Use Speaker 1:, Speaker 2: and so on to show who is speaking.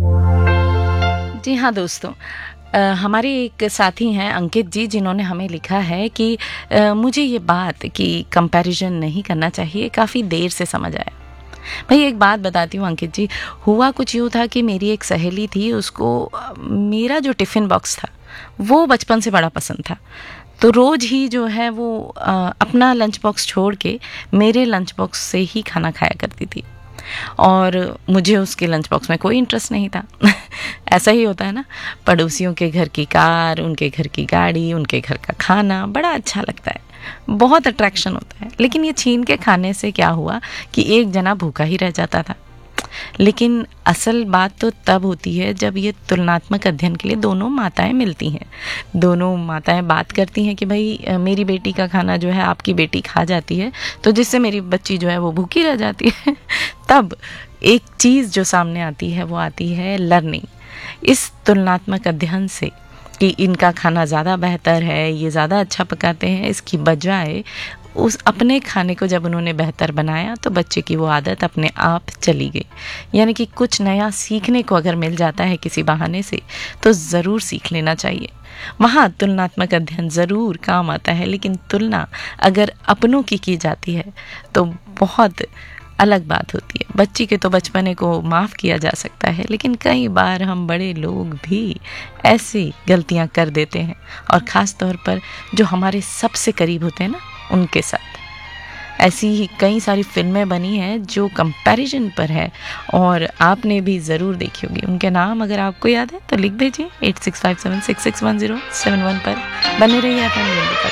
Speaker 1: जी हाँ दोस्तों, हमारे एक साथी हैं अंकित जी, जिन्होंने हमें लिखा है कि मुझे ये बात कि कंपैरिजन नहीं करना चाहिए काफ़ी देर से समझ आया। भाई एक बात बताती हूँ अंकित जी, हुआ कुछ यूँ था कि मेरी एक सहेली थी, उसको मेरा जो टिफ़िन बॉक्स था वो बचपन से बड़ा पसंद था। तो रोज़ ही जो है वो अपना लंच बॉक्स छोड़ के मेरे लंच बॉक्स से ही खाना खाया करती थी, और मुझे उसके लंच बॉक्स में कोई इंटरेस्ट नहीं था। ऐसा ही होता है ना, पड़ोसियों के घर की कार, उनके घर की गाड़ी, उनके घर का खाना बड़ा अच्छा लगता है, बहुत अट्रैक्शन होता है। लेकिन ये छीन के खाने से क्या हुआ कि एक जना भूखा ही रह जाता था। लेकिन असल बात तो तब होती है जब ये तुलनात्मक अध्ययन के लिए दोनों माताएं मिलती हैं, दोनों माताएं बात करती हैं कि भाई मेरी बेटी का खाना जो है आपकी बेटी खा जाती है, तो जिससे मेरी बच्ची जो है वो भूखी रह जाती है। तब एक चीज़ जो सामने आती है वो आती है लर्निंग, इस तुलनात्मक अध्ययन से कि इनका खाना ज़्यादा बेहतर है, ये ज़्यादा अच्छा पकाते हैं, इसकी बजाय उस अपने खाने को जब उन्होंने बेहतर बनाया तो बच्चे की वो आदत अपने आप चली गई। यानी कि कुछ नया सीखने को अगर मिल जाता है किसी बहाने से तो ज़रूर सीख लेना चाहिए। वहाँ तुलनात्मक अध्ययन ज़रूर काम आता है, लेकिन तुलना अगर अपनों की जाती है तो बहुत अलग बात होती है। बच्ची के तो बचपने को माफ़ किया जा सकता है, लेकिन कई बार हम बड़े लोग भी ऐसी गलतियाँ कर देते हैं, और ख़ास तौर पर जो हमारे सबसे करीब होते हैं ना, उनके साथ। ऐसी ही कई सारी फिल्में बनी हैं जो कंपैरिजन पर है, और आपने भी ज़रूर देखी होगी। उनके नाम अगर आपको याद है तो लिख भेजिए 8657661071 पर। बने रहिए FM रेडियो पर।